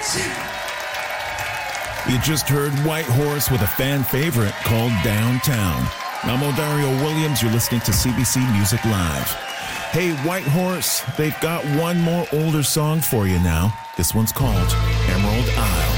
You just heard White Horse with a fan favorite called Downtown. I'm Odario Williams. You're listening to CBC Music Live. Hey, White Horse, they've got one more older song for you now. This one's called Emerald Isle.